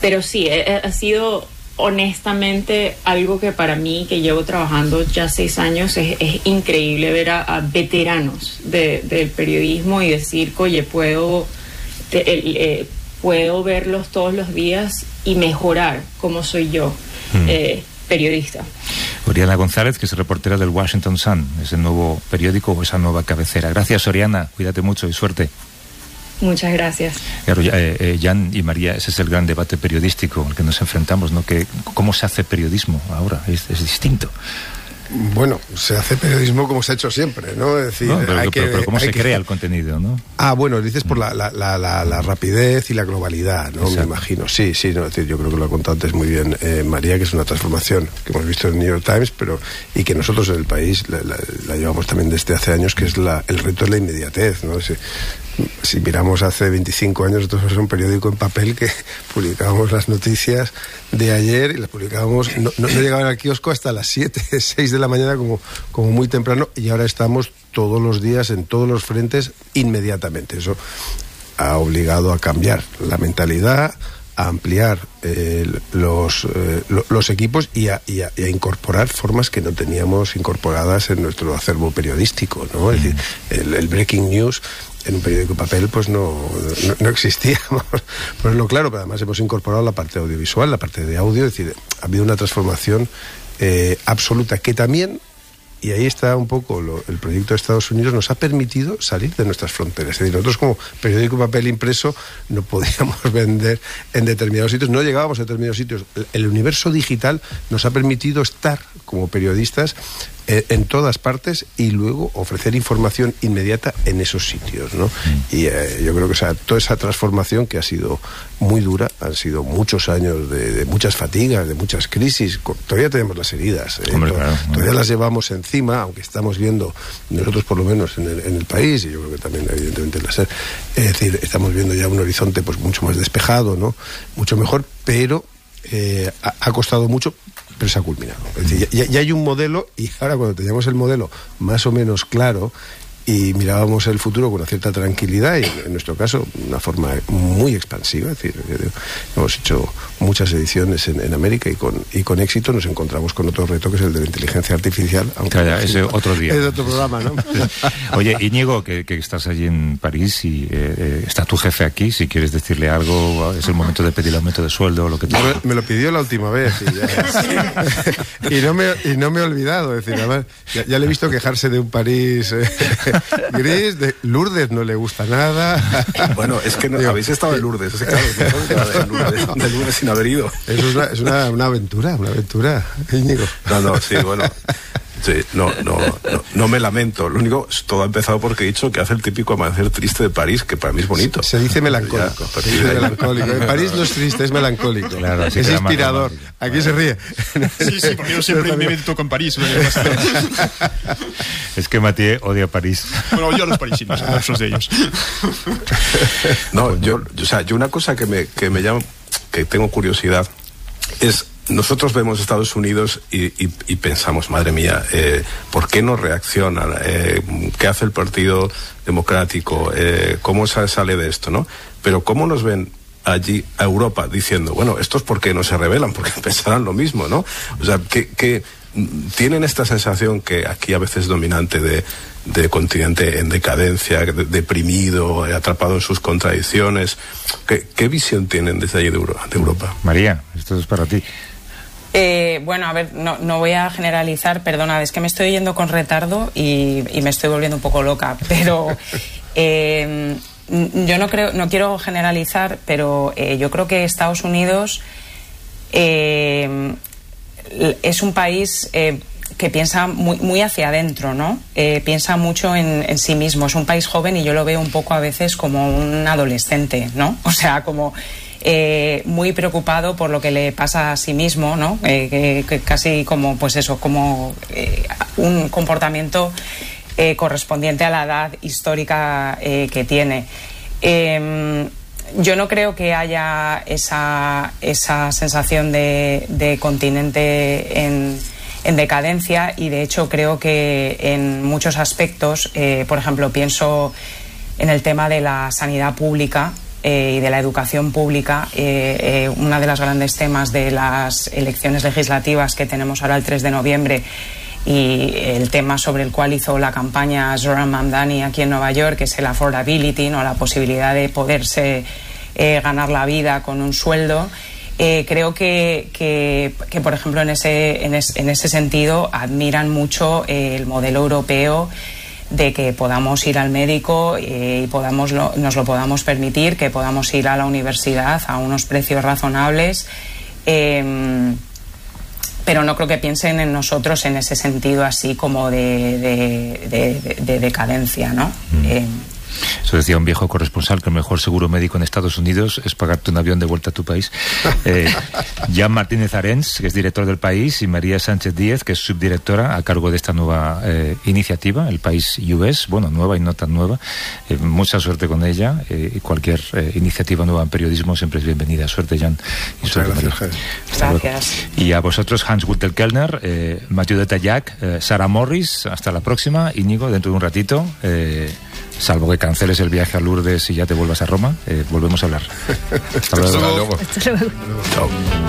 Pero sí, ha sido honestamente algo que para mí, que llevo trabajando ya 6 años, es increíble ver a veteranos del periodismo y decir, oye, puedo verlos todos los días y mejorar como soy yo, periodista. Oriana González, que es reportera del Washington Sun, ese nuevo periódico o esa nueva cabecera. Gracias, Oriana, cuídate mucho y suerte. Muchas gracias. Claro, Jan y María, ese es el gran debate periodístico al que nos enfrentamos, ¿no? Que ¿cómo se hace periodismo ahora? Es distinto. Bueno, se hace periodismo como se ha hecho siempre, ¿no? Es decir, no, pero ¿cómo se crea el contenido, no? Bueno, dices por la rapidez y la globalidad, ¿no? Exacto. Me imagino. Sí, no, es decir, yo creo que lo ha contado antes muy bien María, que es una transformación que hemos visto en el New York Times, y que nosotros en el país la llevamos también desde hace años, que es el reto es la inmediatez, ¿no? Si miramos hace 25 años, nosotros éramos un periódico en papel que publicábamos las noticias de ayer y las publicábamos, no llegaban al kiosco hasta las 7, 6 de la mañana como muy temprano, y ahora estamos todos los días en todos los frentes inmediatamente. Eso ha obligado a cambiar la mentalidad, a ampliar los equipos y a incorporar formas que no teníamos incorporadas en nuestro acervo periodístico, ¿no? Es decir, el breaking news en un periódico de papel pues no existía, pues no, claro, pero además hemos incorporado la parte audiovisual, la parte de audio, es decir, ha habido una transformación absoluta que también, y ahí está un poco el proyecto de Estados Unidos, nos ha permitido salir de nuestras fronteras. Es decir, nosotros como periódico de papel impreso no podíamos vender en determinados sitios, no llegábamos a determinados sitios. El universo digital nos ha permitido estar como periodistas en todas partes y luego ofrecer información inmediata en esos sitios, ¿no? Y yo creo que toda esa transformación, que ha sido muy dura, han sido muchos años de muchas fatigas, de muchas crisis. Todavía tenemos las heridas, todavía las llevamos encima, aunque estamos viendo, nosotros por lo menos en el país, y yo creo que también evidentemente en la SER, es decir, estamos viendo ya un horizonte pues mucho más despejado, ¿no? Mucho mejor, pero ha costado mucho, pero se ha culminado. Es decir, ya hay un modelo, y ahora cuando teníamos el modelo más o menos claro y mirábamos el futuro con una cierta tranquilidad, y en nuestro caso una forma muy expansiva, es decir, hemos hecho muchas ediciones en América y con éxito, nos encontramos con otro reto, que es el de la inteligencia artificial, aunque ese otro día, es otro programa, ¿no? Oye, Íñigo, que estás allí en París y está tu jefe aquí, si quieres decirle algo, es el momento de pedir el aumento de sueldo o lo que te... Me lo pidió la última vez y no me he olvidado, es decir, además, ya le he visto quejarse de un París gris, de Lourdes no le gusta nada. Bueno, es que habéis estado en Lourdes, claro, de Lourdes sin haber ido. Eso es una aventura, Íñigo. No, sí, bueno. Sí, no me lamento. Lo único, todo ha empezado porque he dicho que hace el típico amanecer triste de París, que para mí es bonito. Se dice melancólico. Melancólico. En París no es triste, es melancólico. Claro, es inspirador. Aquí se ríe. Sí, porque yo siempre me meto con París. Es que Mathieu odia París. Bueno, odio a los parisinos, a muchos de ellos. No, yo una cosa que me llama, que tengo curiosidad, es... Nosotros vemos Estados Unidos y pensamos, madre mía, ¿por qué no reaccionan? ¿Qué hace el Partido Democrático? ¿Cómo sale de esto, no? Pero ¿cómo nos ven allí a Europa diciendo, bueno, estos por qué no se rebelan? Porque pensarán lo mismo, ¿no? O sea, que tienen esta sensación que aquí a veces es dominante de continente en decadencia, deprimido, atrapado en sus contradicciones. ¿Qué visión tienen desde allí de Europa? María, esto es para ti. Bueno, a ver, no voy a generalizar, perdona, es que me estoy yendo con retardo y me estoy volviendo un poco loca, pero yo no quiero generalizar, pero yo creo que Estados Unidos es un país que piensa muy hacia adentro, ¿no? Piensa mucho en sí mismo, es un país joven y yo lo veo un poco a veces como un adolescente, ¿no? O sea, como... muy preocupado por lo que le pasa a sí mismo, ¿no? Que casi como, pues eso, como un comportamiento correspondiente a la edad histórica que tiene. Yo no creo que haya esa sensación de continente en decadencia, y de hecho creo que en muchos aspectos, por ejemplo, pienso en el tema de la sanidad pública. y de la educación pública. Uno de los grandes temas de las elecciones legislativas que tenemos ahora el 3 de noviembre y el tema sobre el cual hizo la campaña Zohran Mamdani aquí en Nueva York, que es el affordability, ¿no? La posibilidad de poderse ganar la vida con un sueldo. Creo que por ejemplo, en ese sentido admiran mucho el modelo europeo de que podamos ir al médico y nos lo podamos permitir, que podamos ir a la universidad a unos precios razonables, pero no creo que piensen en nosotros en ese sentido así como de decadencia, ¿no? Eso decía un viejo corresponsal, que el mejor seguro médico en Estados Unidos es pagarte un avión de vuelta a tu país. Jan Martínez Arens, que es director del País, y María Sánchez Díez, que es subdirectora a cargo de esta nueva iniciativa, El País US, bueno, nueva y no tan nueva. Mucha suerte con ella, y cualquier iniciativa nueva en periodismo siempre es bienvenida. Suerte, Jan. Y suerte, María. Gracias. Y a vosotros, Hans Guttel-Kellner, Mathieu de Tallac, Sara Morris, hasta la próxima. Íñigo, dentro de un ratito, salvo que canceles el viaje a Lourdes y ya te vuelvas a Roma, volvemos a hablar. Hasta luego. Hasta luego. Chao.